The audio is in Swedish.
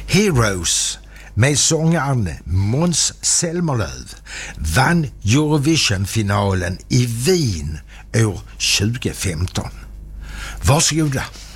Heroes med sångaren Måns Zelmerlöw vann Eurovision-finalen i Wien år 2015. Varsågoda.